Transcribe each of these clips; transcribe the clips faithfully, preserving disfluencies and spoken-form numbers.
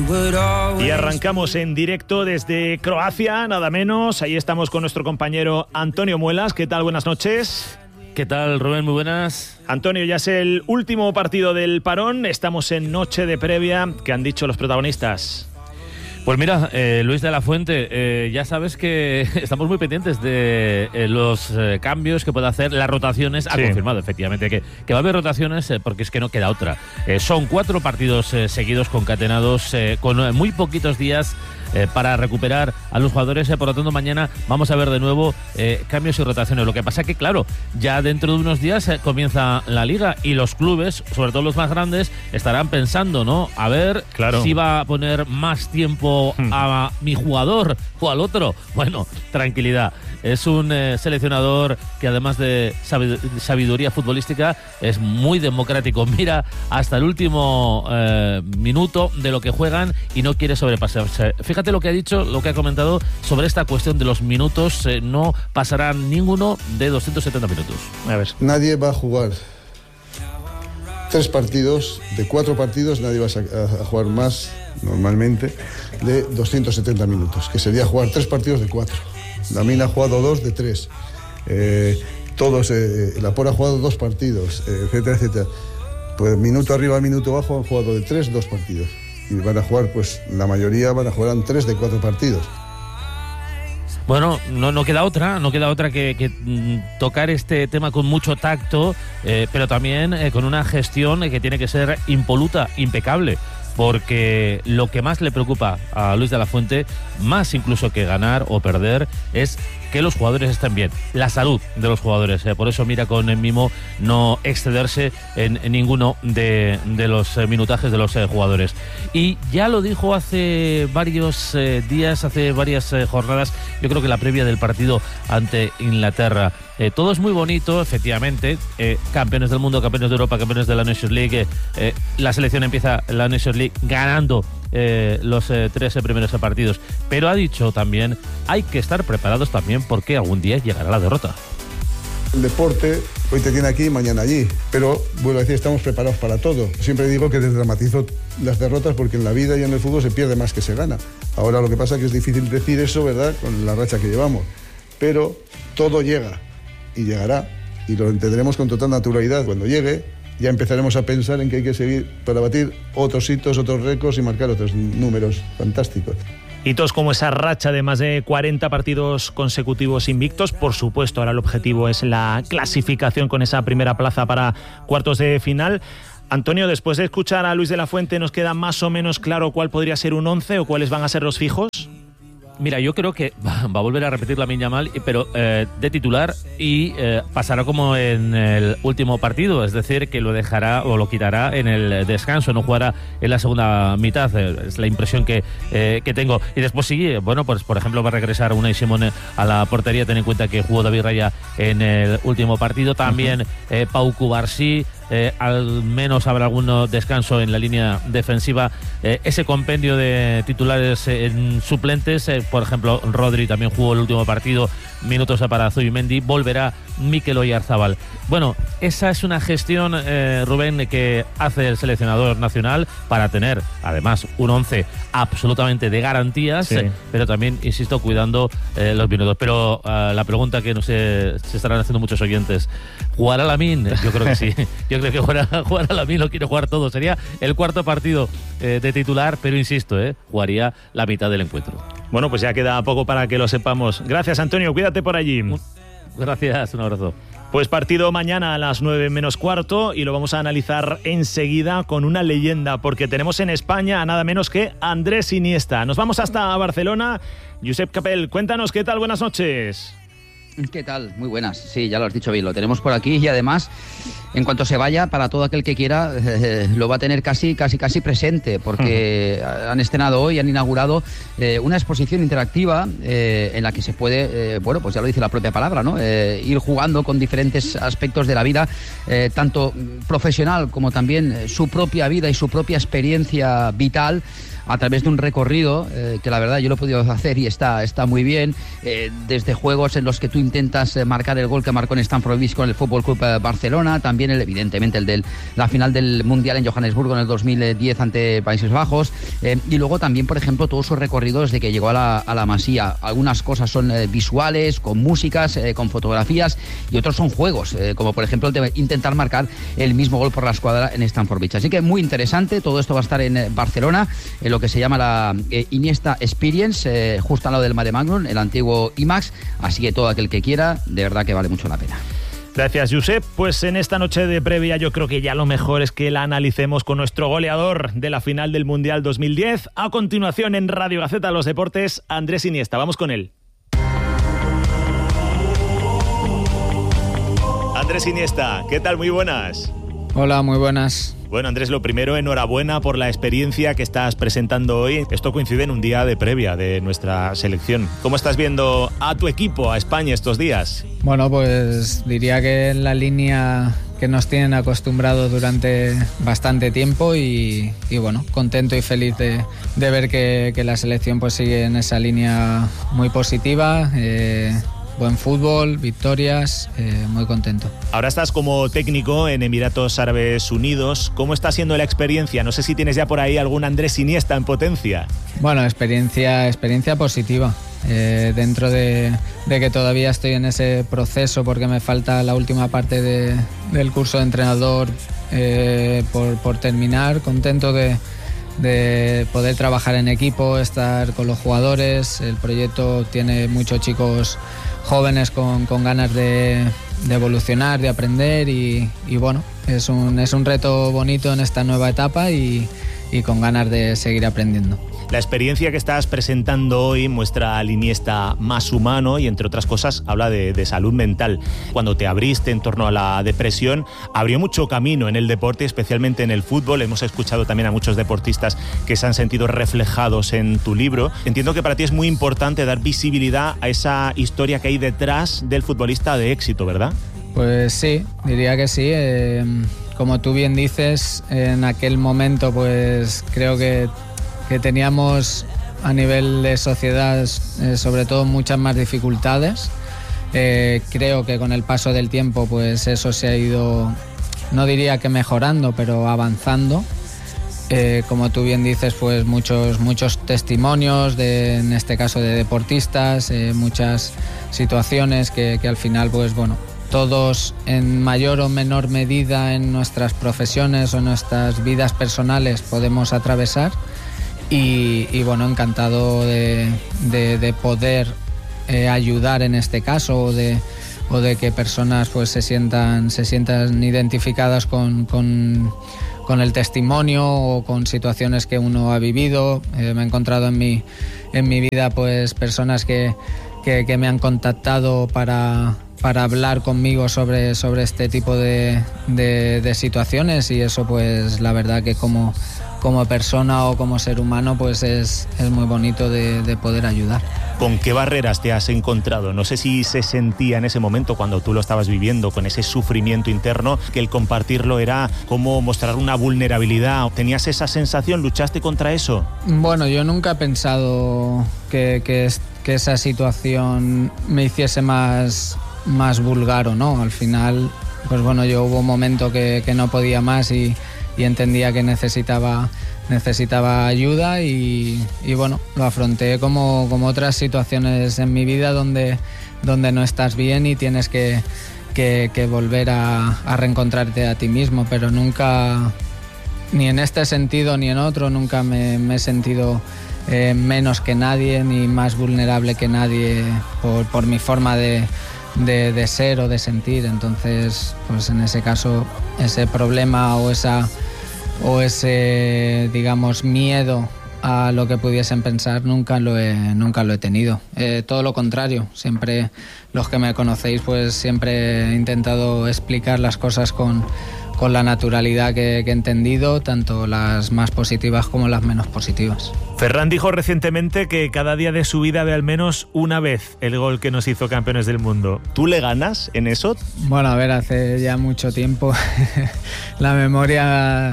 Y arrancamos en directo desde Croacia, nada menos. Ahí estamos con nuestro compañero Antonio Muelas. ¿Qué tal? Buenas noches. ¿Qué tal, Rubén? Muy buenas. Antonio, ya es el último partido del parón. Estamos en noche de previa. ¿Qué han dicho los protagonistas? Pues mira, eh, Luis de la Fuente, eh, ya sabes que estamos muy pendientes de eh, los eh, cambios que puede hacer, las rotaciones. Ha sí. confirmado efectivamente que, que va a haber rotaciones eh, porque es que no queda otra. Eh, son cuatro partidos eh, seguidos concatenados eh, con eh, muy poquitos días eh, para recuperar a los jugadores. Eh, por lo tanto, mañana vamos a ver de nuevo eh, cambios y rotaciones. Lo que pasa que, claro, ya dentro de unos días eh, comienza la Liga y los clubes, sobre todo los más grandes, estarán pensando, ¿no? A ver claro. si va a poner más tiempo a mi jugador o al otro. Bueno, tranquilidad. Es un eh, seleccionador que, además de sabiduría futbolística, es muy democrático. Mira hasta el último eh, minuto de lo que juegan y no quiere sobrepasarse. Fíjate lo que ha dicho, lo que ha comentado sobre esta cuestión de los minutos. Eh, no pasarán ninguno de doscientos setenta minutos. A ver. Nadie va a jugar tres partidos, de cuatro partidos, nadie va a, a jugar más, normalmente, de doscientos setenta minutos, que sería jugar tres partidos de cuatro. Lamine ha jugado dos de tres. Eh, todos, eh, Laporte ha jugado dos partidos, eh, etcétera, etcétera. Pues minuto arriba, minuto abajo han jugado de tres, dos partidos. Y van a jugar, pues la mayoría van a jugar en tres de cuatro partidos. Bueno, no, no queda otra, no queda otra que, que mm, tocar este tema con mucho tacto, eh, pero también eh, con una gestión eh, que tiene que ser impoluta, impecable, porque lo que más le preocupa a Luis de la Fuente, más incluso que ganar o perder, es que los jugadores estén bien, la salud de los jugadores. Eh, por eso mira con mimo no excederse en, en ninguno de, de los eh, minutajes de los eh, jugadores. Y ya lo dijo hace varios eh, días, hace varias eh, jornadas, yo creo que la previa del partido ante Inglaterra. Eh, todo es muy bonito, efectivamente, eh, campeones del mundo, campeones de Europa, campeones de la Nations League, eh, la selección empieza la Nations League ganando eh, los eh, tres eh, primeros partidos, pero ha dicho también, hay que estar preparados también porque algún día llegará la derrota. El deporte hoy te tiene aquí, mañana allí, pero vuelvo a decir, estamos preparados para todo. Siempre digo que desdramatizo las derrotas porque en la vida y en el fútbol se pierde más que se gana. Ahora lo que pasa es que es difícil decir eso, ¿verdad?, con la racha que llevamos, pero todo llega. Y llegará, y lo entenderemos con total naturalidad. Cuando llegue, ya empezaremos a pensar en que hay que seguir para batir otros hitos, otros récords y marcar otros números fantásticos. Hitos como esa racha de más de cuarenta partidos consecutivos invictos. Por supuesto, ahora el objetivo es la clasificación con esa primera plaza para cuartos de final. Antonio, después de escuchar a Luis de la Fuente, ¿nos queda más o menos claro cuál podría ser un once o cuáles van a ser los fijos? Mira, yo creo que va a volver a repetir Lamine Yamal, pero eh, de titular, y eh, pasará como en el último partido, es decir, que lo dejará o lo quitará en el descanso, no jugará en la segunda mitad, es la impresión que, eh, que tengo. Y después sí, bueno, pues por ejemplo va a regresar Unai Simón a la portería, ten en cuenta que jugó David Raya en el último partido, también eh, Pau Cubarsí. Eh, al menos habrá algún descanso en la línea defensiva. Eh, ese compendio de titulares eh, suplentes, eh, por ejemplo, Rodri también jugó el último partido, minutos para Zubimendi, volverá Mikel Oyarzabal. Bueno, esa es una gestión, eh, Rubén, que hace el seleccionador nacional para tener, además, un once absolutamente de garantías, sí. eh, pero también, insisto, cuidando eh, los minutos. Pero uh, la pregunta que no sé, se estarán haciendo muchos oyentes, ¿jugará Lamine? Yo creo que sí. Yo creo que jugará, jugará Lamine, lo quiere jugar todo. Sería el cuarto partido eh, de titular, pero insisto, eh, jugaría la mitad del encuentro. Bueno, pues ya queda poco para que lo sepamos. Gracias, Antonio, cuídate por allí. Gracias, un abrazo. Pues partido mañana a las nueve menos cuarto y lo vamos a analizar enseguida con una leyenda, porque tenemos en España a nada menos que Andrés Iniesta. Nos vamos hasta Barcelona. Josep Capel, cuéntanos, ¿qué tal? Buenas noches. ¿Qué tal? Muy buenas. Sí, ya lo has dicho bien, lo tenemos por aquí y además, en cuanto se vaya, para todo aquel que quiera, eh, lo va a tener casi, casi, casi presente, porque uh-huh. han estrenado hoy, han inaugurado eh, una exposición interactiva eh, en la que se puede, eh, bueno, pues ya lo dice la propia palabra, ¿no? Eh, ir jugando con diferentes aspectos de la vida, eh, tanto profesional como también su propia vida y su propia experiencia vital, a través de un recorrido eh, que la verdad yo lo he podido hacer y está, está muy bien, eh, desde juegos en los que tú intentas eh, marcar el gol que marcó en Stamford Bridge con el Fútbol Club eh, Barcelona, también el, evidentemente el de la final del Mundial en Johannesburgo en el dos mil diez ante Países Bajos, eh, y luego también, por ejemplo, todos sus recorridos desde que llegó a la, a la Masía. Algunas cosas son eh, visuales, con músicas, eh, con fotografías, y otros son juegos, eh, como por ejemplo el de intentar marcar el mismo gol por la escuadra en Stamford Bridge. Así que muy interesante, todo esto va a estar en eh, Barcelona, en lo que se llama la eh, Iniesta Experience, eh, justo al lado del Mare Magnum, el antiguo IMAX, así que todo aquel que quiera, de verdad que vale mucho la pena. Gracias, Josep. Pues en esta noche de previa yo creo que ya lo mejor es que la analicemos con nuestro goleador de la final del Mundial dos mil diez. A continuación en Radio Gaceta Los Deportes, Andrés Iniesta. Vamos con él. Andrés Iniesta, ¿qué tal? Muy buenas. Hola, muy buenas. Bueno, Andrés, lo primero, enhorabuena por la experiencia que estás presentando hoy. Esto coincide en un día de previa de nuestra selección. ¿Cómo estás viendo a tu equipo, a España, estos días? Bueno, pues diría que en la línea que nos tienen acostumbrados durante bastante tiempo y, y bueno, contento y feliz de, de ver que, que la selección pues sigue en esa línea muy positiva. Eh, Buen fútbol, victorias, eh, muy contento. Ahora estás como técnico en Emiratos Árabes Unidos. ¿Cómo está siendo la experiencia? No sé si tienes ya por ahí algún Andrés Iniesta en potencia. Bueno, experiencia, experiencia positiva. Eh, dentro de, de que todavía estoy en ese proceso porque me falta la última parte de, del curso de entrenador eh, por, por terminar. Contento de, de poder trabajar en equipo, estar con los jugadores. El proyecto tiene muchos chicos jóvenes con, con ganas de, de evolucionar, de aprender y, y bueno, es un, es un reto bonito en esta nueva etapa y, y con ganas de seguir aprendiendo. La experiencia que estás presentando hoy muestra al Iniesta más humano y, entre otras cosas, habla de, de salud mental. Cuando te abriste en torno a la depresión, abrió mucho camino en el deporte, especialmente en el fútbol. Hemos escuchado también a muchos deportistas que se han sentido reflejados en tu libro. Entiendo que para ti es muy importante dar visibilidad a esa historia que hay detrás del futbolista de éxito, ¿verdad? Pues sí, diría que sí. Eh, como tú bien dices, en aquel momento pues creo que que teníamos a nivel de sociedad eh, sobre todo muchas más dificultades. Eh, creo que con el paso del tiempo pues eso se ha ido, no diría que mejorando, pero avanzando. Eh, como tú bien dices, pues muchos, muchos testimonios, de, en este caso de deportistas, eh, muchas situaciones que, que al final pues bueno, todos en mayor o menor medida en nuestras profesiones o en nuestras vidas personales podemos atravesar. Y, y bueno, encantado de, de, de poder eh, ayudar en este caso o de, o de que personas pues se sientan, se sientan identificadas con, con, con el testimonio o con situaciones que uno ha vivido. Eh, me he encontrado en mi, en mi vida pues personas que, que, que me han contactado para, para hablar conmigo sobre, sobre este tipo de, de, de situaciones y eso pues la verdad que como como persona o como ser humano pues es, es muy bonito de, de poder ayudar. ¿Con qué barreras te has encontrado? No sé si se sentía en ese momento cuando tú lo estabas viviendo con ese sufrimiento interno que el compartirlo era como mostrar una vulnerabilidad. ¿Tenías esa sensación? ¿Luchaste contra eso? Bueno, yo nunca he pensado que, que, que esa situación me hiciese más, más vulgar o no. Al final, pues bueno, yo hubo un momento que, que no podía más y y entendía que necesitaba, necesitaba ayuda y, y bueno, lo afronté como, como otras situaciones en mi vida donde, donde no estás bien y tienes que, que, que volver a, a reencontrarte a ti mismo, pero nunca, ni en este sentido ni en otro, nunca me, me he sentido eh, menos que nadie ni más vulnerable que nadie por, por mi forma de De, de ser o de sentir. Entonces pues en ese caso ese problema o esa o ese digamos miedo a lo que pudiesen pensar nunca lo he, nunca lo he tenido, eh, todo lo contrario, siempre los que me conocéis pues siempre he intentado explicar las cosas con con la naturalidad que, que he entendido, tanto las más positivas como las menos positivas. Ferran dijo recientemente que cada día de su vida ve al menos una vez el gol que nos hizo campeones del mundo. ¿Tú le ganas en eso? Bueno, a ver, hace ya mucho tiempo la memoria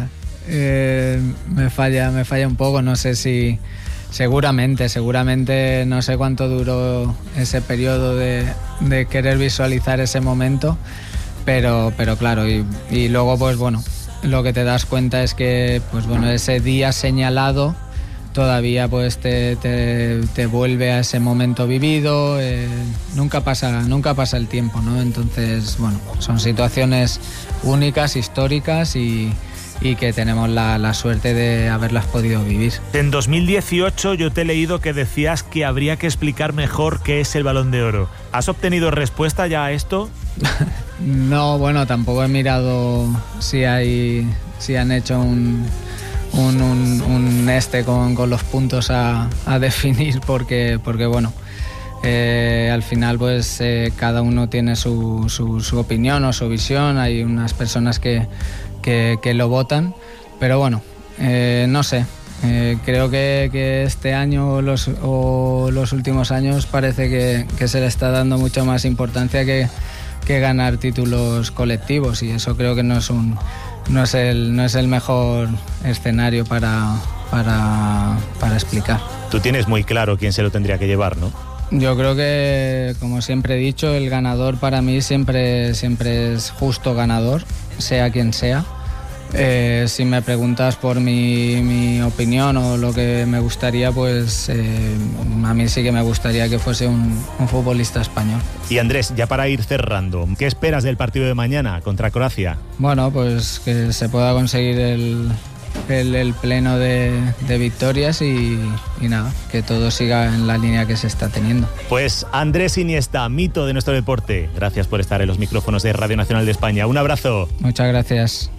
eh, me falla, me falla un poco, no sé si... Seguramente, seguramente no sé cuánto duró ese periodo de, de querer visualizar ese momento, pero, pero claro, y, y luego pues bueno, lo que te das cuenta es que pues bueno, ese día señalado todavía pues te, te, te vuelve a ese momento vivido, eh, nunca pasa, nunca pasa el tiempo, ¿no? Entonces, bueno, son situaciones únicas, históricas y y que tenemos la, la suerte de haberlas podido vivir. En dos mil dieciocho yo te he leído que decías que habría que explicar mejor qué es el Balón de Oro. ¿Has obtenido respuesta ya a esto? No, bueno, tampoco he mirado si hay, si han hecho un, un, un, un este con, con los puntos a, a definir, porque, porque bueno, eh, al final pues eh, cada uno tiene su, su, su opinión o su visión. Hay unas personas que Que, que lo votan, pero bueno, eh, no sé, eh, creo que, que este año los, o los últimos años parece que, que se le está dando mucha más importancia que, que ganar títulos colectivos, y eso creo que no es, un, no es, el, no es el mejor escenario para, para, para explicar. Tú tienes muy claro quién se lo tendría que llevar, ¿no? Yo creo que, como siempre he dicho, el ganador para mí siempre, siempre es justo ganador, sea quien sea. Eh, si me preguntas por mi, mi opinión o lo que me gustaría, pues eh, a mí sí que me gustaría que fuese un, un futbolista español. Y Andrés, ya para ir cerrando, ¿qué esperas del partido de mañana contra Croacia? Bueno, pues que se pueda conseguir el, el, el pleno de, de victorias y, y nada, que todo siga en la línea que se está teniendo. Pues Andrés Iniesta, mito de nuestro deporte, gracias por estar en los micrófonos de Radio Nacional de España. Un abrazo. Muchas gracias.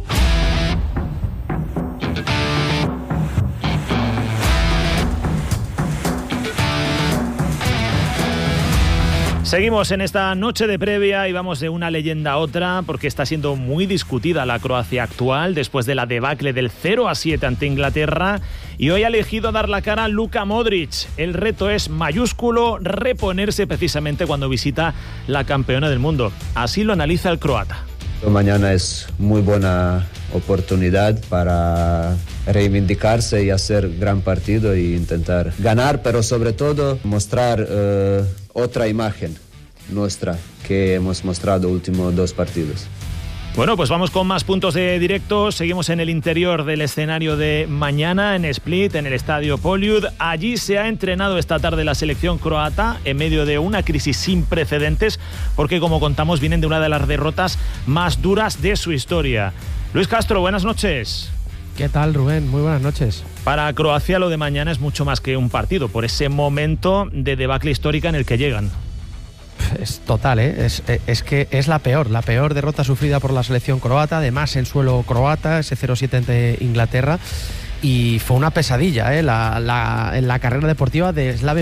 Seguimos en esta noche de previa y vamos de una leyenda a otra porque está siendo muy discutida la Croacia actual después de la debacle del cero a siete ante Inglaterra, y hoy ha elegido dar la cara a Luka Modric. El reto es mayúsculo, reponerse precisamente cuando visita la campeona del mundo. Así lo analiza el croata. Mañana es muy buena oportunidad para reivindicarse y hacer gran partido e intentar ganar, pero sobre todo mostrar uh, otra imagen nuestra que hemos mostrado últimos dos partidos. Bueno, pues vamos con más puntos de directo. Seguimos en el interior del escenario de mañana, en Split, en el estadio Poliud. Allí se ha entrenado esta tarde la selección croata en medio de una crisis sin precedentes, porque como contamos vienen de una de las derrotas más duras de su historia. Luis Castro, buenas noches. ¿Qué tal, Rubén? Muy buenas noches. Para Croacia lo de mañana es mucho más que un partido, por ese momento de debacle histórica en el que llegan. Es total, ¿eh? es, es que es la peor, la peor derrota sufrida por la selección croata, además en suelo croata, ese cero siete ante Inglaterra, y fue una pesadilla, ¿eh? la, la, en la carrera deportiva de Slaven